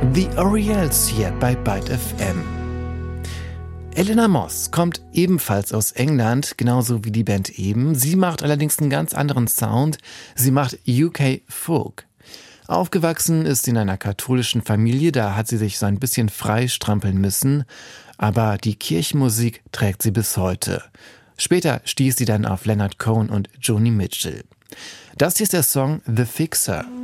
The Orioles hier bei Byte FM. Eleanor Moss kommt ebenfalls aus England, genauso wie die Band eben. Sie macht allerdings einen ganz anderen Sound. Sie macht UK Folk. Aufgewachsen ist sie in einer katholischen Familie, da hat sie sich so ein bisschen frei strampeln müssen. Aber die Kirchenmusik trägt sie bis heute. Später stieß sie dann auf Leonard Cohen und Joni Mitchell. Das hier ist der Song The Fixer.